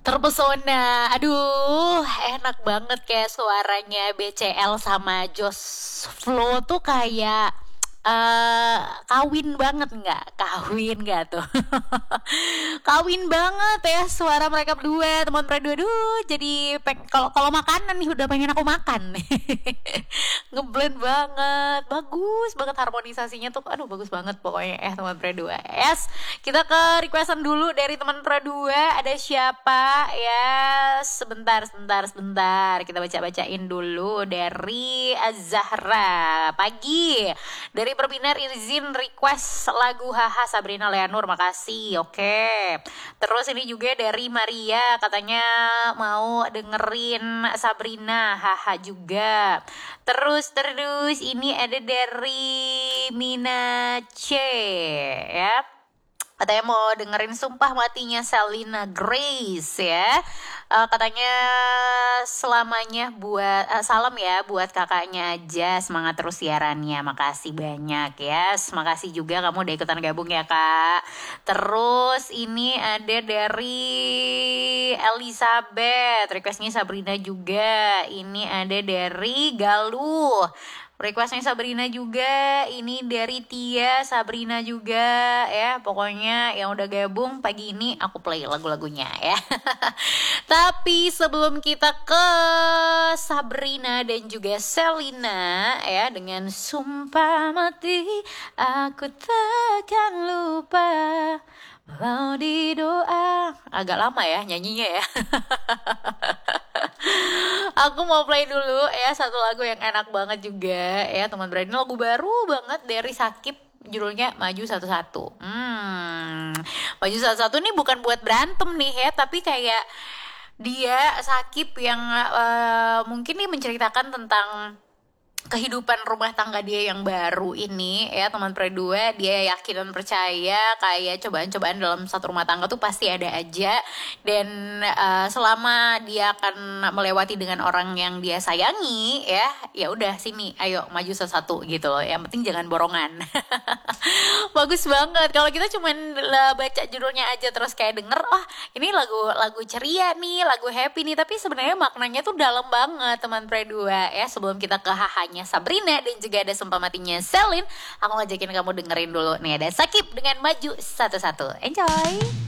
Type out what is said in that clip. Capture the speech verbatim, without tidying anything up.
Terpesona, aduh enak banget kayak suaranya B C L sama Josh Flow tuh kayak eh kawin banget nggak? Kawin nggak tuh? Kawin banget ya suara mereka berdua, teman mereka dua. Duh, jadi peng- kalau kalau makanan nih udah pengen aku makan. Ngeblend banget, bagus banget harmonisasinya tuh, aduh bagus banget pokoknya eh teman mereka dua. Yes, kita ke requestan dulu dari teman Pradua. Ada siapa ya? Sebentar, sebentar, sebentar. Kita baca-bacain dulu dari Azahra. Pagi. Dari Perbinar izin request lagu Haha Sabrina Leanur. Makasih. Oke. Terus ini juga dari Maria. Katanya mau dengerin Sabrina Haha juga. Terus, terus ini ada dari Mina C. Ya, katanya mau dengerin Sumpah Matinya Selena Grace ya. Eh, katanya selamanya buat eh, salam ya buat kakaknya aja, semangat terus siarannya, makasih banyak ya. Makasih juga kamu udah ikutan gabung ya kak. Terus ini ada dari Elizabeth, requestnya Sabrina juga. Ini ada dari Galuh, requestnya Sabrina juga. Ini dari Tia, Sabrina juga ya. Pokoknya yang udah gabung pagi ini aku play lagu-lagunya ya. Tapi sebelum kita ke Sabrina dan juga Selina ya, dengan Sumpah Mati aku takkan lupa walau di doa. Agak lama ya nyanyinya ya. Aku mau play dulu ya satu lagu yang enak banget juga ya teman Brand. Ini lagu baru banget dari Sakib, judulnya Maju Satu-Satu. Hmm, Maju Satu-Satu nih bukan buat berantem nih ya, tapi kayak dia Sakib yang uh, mungkin nih menceritakan tentang kehidupan rumah tangga dia yang baru ini ya teman Predua. Dia yakin dan percaya kayak cobaan-cobaan dalam satu rumah tangga tuh pasti ada aja, dan uh, selama dia akan melewati dengan orang yang dia sayangi ya, ya udah sini ayo maju satu-satu gitu loh, yang penting jangan borongan. Bagus banget kalau kita cuman baca judulnya aja terus kayak denger oh ini lagu lagu ceria nih, lagu happy nih, tapi sebenarnya maknanya tuh dalam banget teman Predua ya. Sebelum kita ke hahanya Sabrina dan juga ada Sumpah Matinya Selin, aku ngajakin kamu dengerin dulu nih ada Sakib dengan Maju Satu-Satu. Enjoy.